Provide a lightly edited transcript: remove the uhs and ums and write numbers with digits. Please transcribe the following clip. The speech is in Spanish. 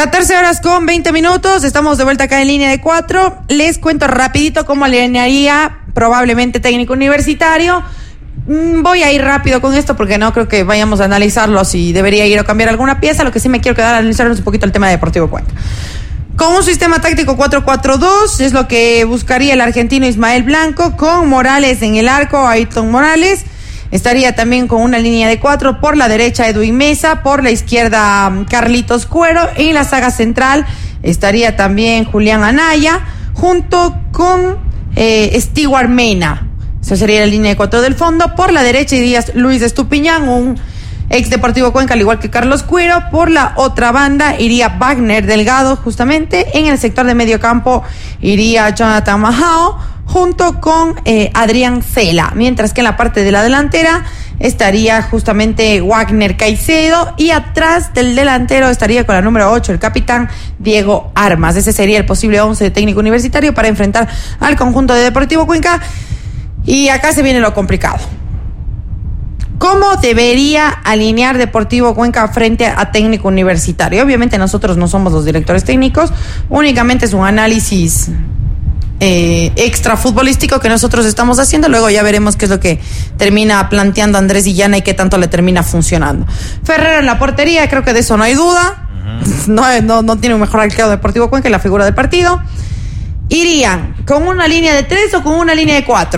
14:20. Estamos de vuelta acá en Línea de 4. Les cuento rapidito cómo alinearía probablemente técnico universitario. Voy a ir rápido con esto porque no creo que vayamos a analizarlo si debería ir a cambiar alguna pieza. Lo que sí me quiero quedar a analizar es un poquito el tema de Deportivo Cuenca. Con un sistema táctico 4-4-2 es lo que buscaría el argentino Ismael Blanco, con Morales en el arco, Ayrton Morales. Estaría también con una línea de 4, por la derecha Edwin Mesa, por la izquierda Carlitos Cuero, y en la saga central estaría también Julián Anaya, junto con Stewart Mena. Esa sería la línea de 4 del fondo. Por la derecha iría Luis Estupiñán, un ex Deportivo Cuenca, al igual que Carlos Cuero. Por la otra banda iría Wagner Delgado, justamente. En el sector de medio campo iría Jonathan Majao, junto con Adrián Cela. Mientras que en la parte de la delantera estaría justamente Wagner Caicedo, y atrás del delantero estaría con la número 8 el capitán Diego Armas. Ese sería el posible 11 de técnico universitario para enfrentar al conjunto de Deportivo Cuenca. Y acá se viene lo complicado. ¿Cómo debería alinear Deportivo Cuenca frente a técnico universitario? Obviamente nosotros no somos los directores técnicos, únicamente es un análisis extra futbolístico que nosotros estamos haciendo. Luego ya veremos qué es lo que termina planteando Andrés Illana y qué tanto le termina funcionando. Ferrero en la portería, creo que de eso no hay duda. No tiene un mejor arquero Deportivo Cuenca, la figura del partido. ¿Irían con una línea de 3 o con una línea de 4?